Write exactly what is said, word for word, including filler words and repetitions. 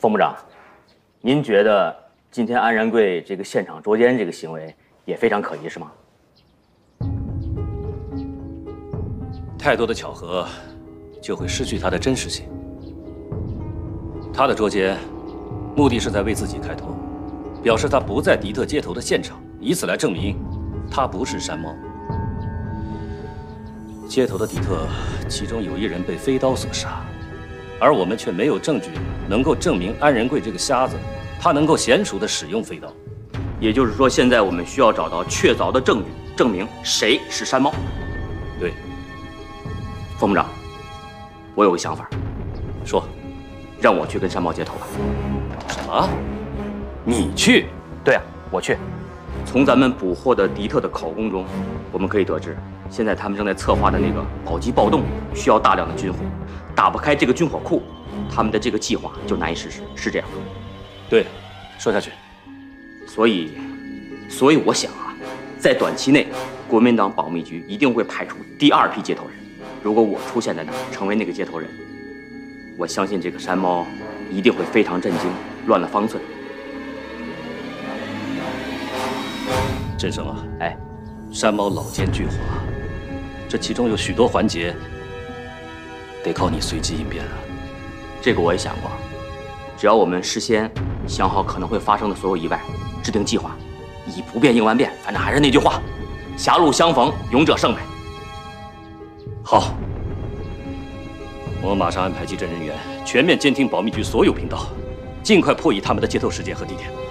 冯部长，您觉得今天安然贵这个现场捉奸这个行为也非常可疑，是吗？ 太多的巧合，就会失去它的真实性。他的捉奸，目的是在为自己开脱，表示他不在迪特接头的现场，以此来证明他不是山猫。接头的迪特，其中有一人被飞刀所杀。 而我们却没有证据能够证明安仁贵这个瞎子，他能够娴熟地使用飞刀。 也就是说，现在我们需要找到确凿的证据，证明谁是山猫。 对， 冯部长，我有个想法， 说， 让我去跟山猫接头吧。 什么？你去？ 对啊，我去。从咱们捕获的迪特的口供中，我们可以得知，现在他们正在策划的那个宝鸡暴动需要大量的军火。 打不开这个军火库，他们的这个计划就难以实施，是这样吗？ 对，说下去。 所以，所以我想啊，在短期内，国民党保密局一定会派出第二批接头人。如果我出现在那儿，成为那个接头人，我相信这个山猫一定会非常震惊，乱了方寸。 振生啊， 哎， 山猫老奸巨猾，这其中有许多环节。 得靠你随机应变啊！ 这个我也想过，只要我们事先想好可能会发生的所有意外，制定计划，以不变应万变。反正还是那句话，狭路相逢勇者胜呗。 好，我马上安排机侦人员全面监听保密局所有频道，尽快破译他们的接头时间和地点。